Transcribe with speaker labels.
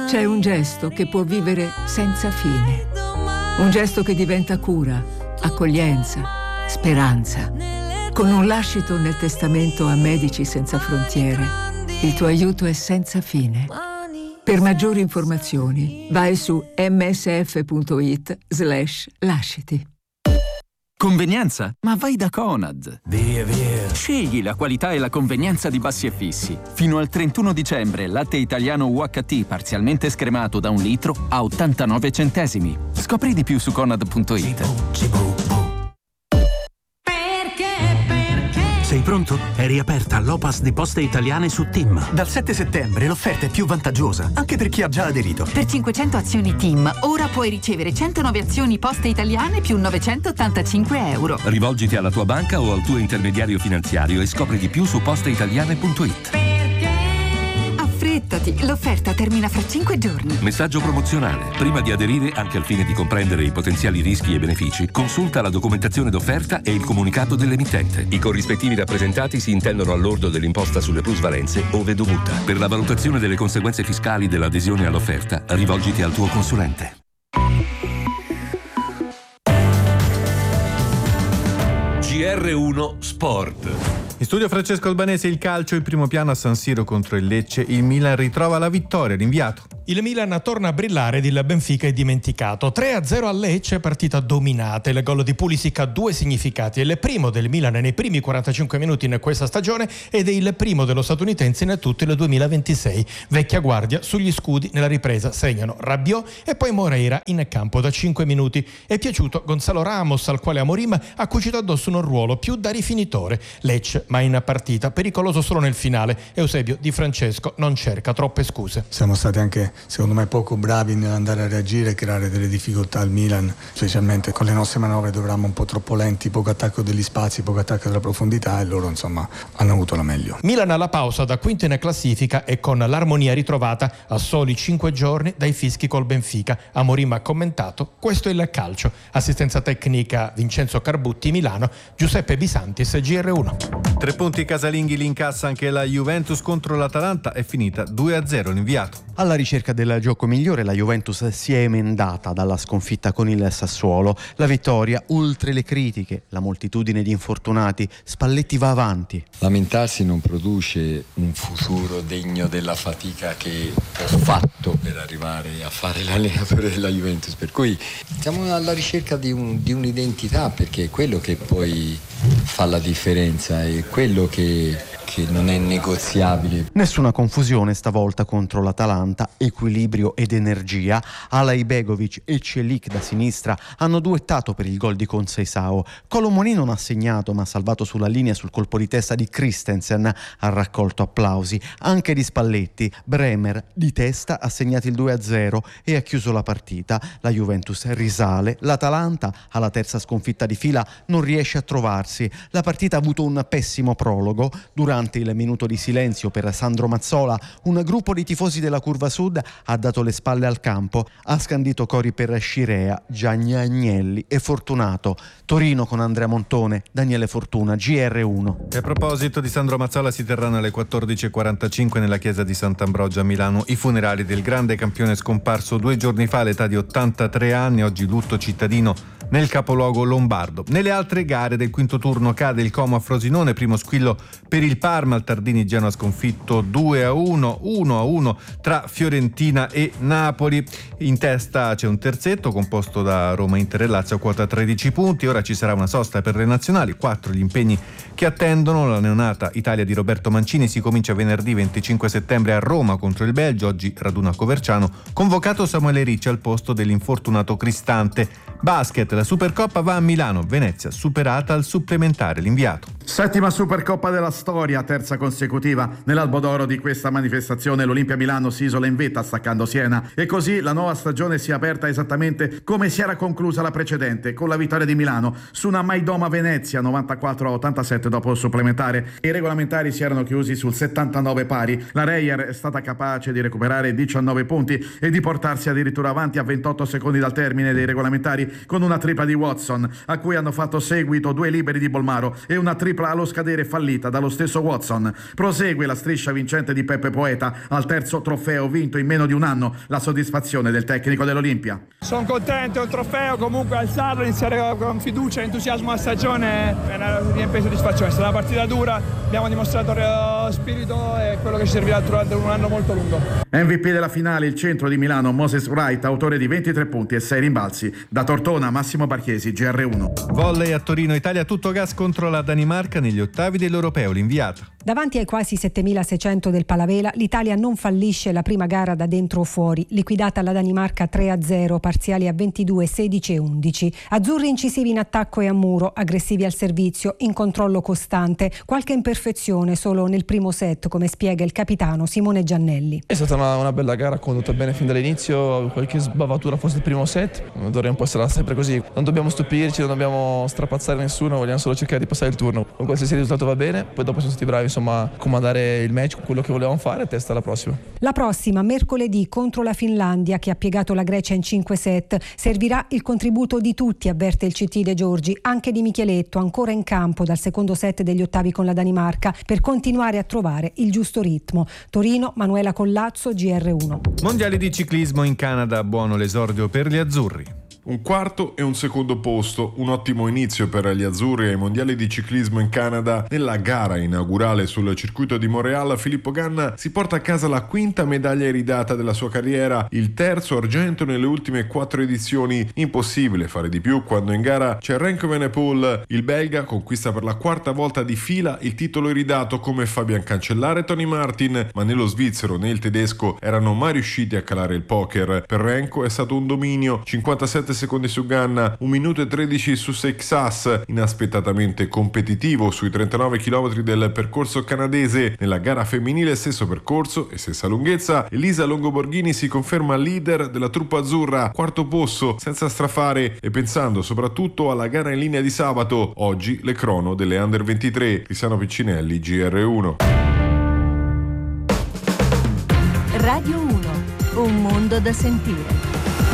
Speaker 1: C'è un gesto che può vivere senza fine. Un gesto che diventa cura, accoglienza, speranza. Con un lascito nel testamento a Medici Senza Frontiere, il tuo aiuto è senza fine. Per maggiori informazioni, vai su msf.it/lasciti.
Speaker 2: Convenienza? Ma vai da Conad.
Speaker 3: Via.
Speaker 2: Scegli la qualità e la convenienza di Bassi e Fissi. Fino al 31 dicembre, latte italiano UHT parzialmente scremato da 1 litro a 89 centesimi. Scopri di più su conad.it.
Speaker 3: Sei pronto? È riaperta l'Opas di Poste Italiane su TIM.
Speaker 4: Dal 7 settembre l'offerta è più vantaggiosa, anche per chi ha già aderito.
Speaker 5: Per 500 azioni TIM, ora puoi ricevere 109 azioni Poste Italiane più 985 euro.
Speaker 6: Rivolgiti alla tua banca o al tuo intermediario finanziario e scopri di più su posteitaliane.it.
Speaker 5: Affrettati, l'offerta termina fra 5 giorni.
Speaker 6: Messaggio promozionale. Prima di aderire, anche al fine di comprendere i potenziali rischi e benefici, consulta la documentazione d'offerta e il comunicato dell'emittente. I corrispettivi rappresentati si intendono al lordo dell'imposta sulle plusvalenze ove dovuta. Per la valutazione delle conseguenze fiscali dell'adesione all'offerta, rivolgiti al tuo consulente.
Speaker 7: GR1 Sport.
Speaker 8: In studio Francesco Albanese, il calcio, il primo piano a San Siro contro il Lecce, il Milan ritrova la vittoria, l'inviato.
Speaker 9: Il Milan torna a brillare ed il Benfica è dimenticato. 3-0 al Lecce, partita dominata. Il gol di Pulisic ha 2 significati. È il primo del Milan nei primi 45 minuti in questa stagione ed è il primo dello statunitense in tutto il 2026. Vecchia guardia sugli scudi nella ripresa segnano Rabiot e poi Moreira in campo da 5 minuti. È piaciuto Gonzalo Ramos, al quale Amorim ha cucito addosso un ruolo più da rifinitore. Lecce, ma in partita, pericoloso solo nel finale. Eusebio Di Francesco non cerca troppe scuse.
Speaker 10: Siamo stati anche, secondo me, poco bravi nell'andare a reagire e creare delle difficoltà al Milan, specialmente con le nostre manovre dovevamo un po' troppo lenti, poco attacco degli spazi, poco attacco della profondità, e loro insomma hanno avuto la meglio.
Speaker 9: Milan alla pausa da quinto in classifica e con l'armonia ritrovata a soli 5 giorni dai fischi col Benfica. Amorim ha commentato: questo è il calcio. Assistenza tecnica Vincenzo Carbutti, Milano, Giuseppe Bisantis, GR1.
Speaker 8: 3 punti casalinghi li incassa anche la Juventus contro l'Atalanta, è finita 2-0 l'inviato.
Speaker 11: Alla ricerca del gioco migliore la Juventus si è emendata dalla sconfitta con il Sassuolo. La vittoria, oltre le critiche, la moltitudine di infortunati, Spalletti va avanti.
Speaker 12: Lamentarsi non produce un futuro degno della fatica che ho fatto per arrivare a fare l'allenatore della Juventus, per cui siamo alla ricerca di un'identità, perché è quello che poi fa la differenza, è quello che non è negoziabile.
Speaker 11: Nessuna confusione stavolta contro l'Atalanta, equilibrio ed energia. Alay Begovic e Celik da sinistra hanno duettato per il gol di Conceição. Colomoni non ha segnato, ma ha salvato sulla linea sul colpo di testa di Christensen, ha raccolto applausi anche di Spalletti. Bremer di testa ha segnato il 2-0 e ha chiuso la partita. La Juventus risale, l'Atalanta alla terza sconfitta di fila non riesce a trovarsi. La partita ha avuto un pessimo prologo. Durante il minuto di silenzio per Sandro Mazzola, un gruppo di tifosi della Curva Sud ha dato le spalle al campo, ha scandito cori per Scirea, Gianni Agnelli e Fortunato. Torino con Andrea Montone, Daniele Fortuna, GR1.
Speaker 8: E a proposito di Sandro Mazzola, si terranno alle 14.45 nella chiesa di Sant'Ambrogio a Milano i funerali del grande campione scomparso 2 giorni fa all'età di 83 anni, oggi lutto cittadino nel capoluogo lombardo. Nelle altre gare del quinto turno cade il Como a Frosinone, primo squillo per il Parma, il Tardini Genoa sconfitto 2-1, 1-1 tra Fiorentina e Napoli. In testa c'è un terzetto composto da Roma, Inter e Lazio, quota 13 punti. Ora ci sarà una sosta per le nazionali, 4 gli impegni che attendono. La neonata Italia di Roberto Mancini si comincia venerdì 25 settembre a Roma contro il Belgio, oggi raduno a Coverciano, convocato Samuele Ricci al posto dell'infortunato Cristante. Basket, la Supercoppa va a Milano, Venezia superata al supplementare, l'inviato.
Speaker 13: Settima Supercoppa della storia, terza consecutiva. Nell'albo d'oro di questa manifestazione l'Olimpia Milano si isola in vetta staccando Siena, e così la nuova stagione si è aperta esattamente come si era conclusa la precedente, con la vittoria di Milano su una Maidoma Venezia 94-87 dopo il supplementare. I regolamentari si erano chiusi sul 79 pari. La Reyer è stata capace di recuperare 19 punti e di portarsi addirittura avanti a 28 secondi dal termine dei regolamentari, mondiali con una tripla di Watson, a cui hanno fatto seguito 2 liberi di Bolmaro e una tripla allo scadere fallita dallo stesso Watson. Prosegue la striscia vincente di Peppe Poeta al terzo trofeo vinto in meno di un anno, la soddisfazione del tecnico dell'Olimpia.
Speaker 14: Sono contento, è un trofeo, comunque alzarlo, iniziare con fiducia e entusiasmo la stagione è una riempita soddisfazione. È stata una partita dura, abbiamo dimostrato spirito e quello che ci servirà durante un anno molto lungo.
Speaker 13: MVP della finale il centro di Milano Moses Wright, autore di 23 punti e 6 rimbalzi. Da Tortona Massimo Barchiesi, GR1.
Speaker 8: Volley a Torino, Italia tutto gas contro la Danimarca negli ottavi dell'Europeo, l'inviata.
Speaker 15: Davanti ai quasi 7.600 del Palavela, l'Italia non fallisce la prima gara da dentro o fuori, liquidata la Danimarca 3-0, parziali a 22, 16 e 11. Azzurri incisivi in attacco e a muro, aggressivi al servizio, in controllo costante, qualche imperfezione solo nel primo set, come spiega il capitano Simone Giannelli.
Speaker 16: È stata una bella gara, condotta bene fin dall'inizio, qualche sbavatura forse il primo set, dovremmo essere sempre così. Non dobbiamo stupirci, non dobbiamo strapazzare nessuno, vogliamo solo cercare di passare il turno. Con qualsiasi risultato va bene, poi dopo siamo stati bravi a comandare il match, quello che volevamo fare, a testa alla prossima.
Speaker 15: La prossima, mercoledì, contro la Finlandia, che ha piegato la Grecia in 5 set. Servirà il contributo di tutti, avverte il CT De Giorgi, anche di Micheletto, ancora in campo dal secondo set degli ottavi con la Danimarca, per continuare a trovare il giusto ritmo. Torino, Manuela Collazzo, GR1.
Speaker 8: Mondiali di ciclismo in Canada, buono l'esordio per gli azzurri.
Speaker 17: Un quarto e un secondo posto, un ottimo inizio per gli azzurri ai mondiali di ciclismo in Canada. Nella gara inaugurale sul circuito di Montréal, Filippo Ganna si porta a casa la quinta medaglia iridata della sua carriera, il terzo argento nelle ultime 4 edizioni. Impossibile fare di più quando in gara c'è Remco Evenepoel. Il belga conquista per la quarta volta di fila il titolo iridato come Fabian Cancellara e Tony Martin, ma né lo svizzero né il tedesco erano mai riusciti a calare il poker. Per Remco è stato un dominio, 57 secondi su Ganna, 1 minuto e 13 su Seixas, inaspettatamente competitivo sui 39 km del percorso canadese. Nella gara femminile stesso percorso e stessa lunghezza, Elisa Longoborghini si conferma leader della truppa azzurra, quarto posto senza strafare, e pensando soprattutto alla gara in linea di sabato, oggi le crono delle Under 23. Cristiano Piccinelli, GR1.
Speaker 18: Radio 1, un mondo da sentire.